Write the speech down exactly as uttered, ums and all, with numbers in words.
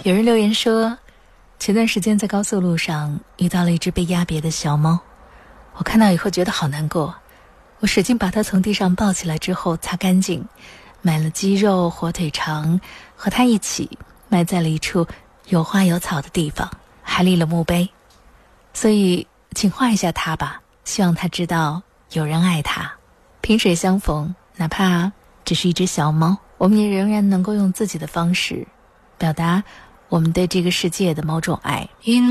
有人留言说，前段时间在高速路上遇到了一只被压瘪的小猫，我看到以后觉得好难过，我使劲把它从地上抱起来之后擦干净，买了鸡肉、火腿肠，和它一起埋在了一处有花有草的地方，还立了墓碑。所以请画一下它吧，希望它知道有人爱它。萍水相逢，哪怕只是一只小猫，我们也仍然能够用自己的方式表达我们对这个世界的某种爱。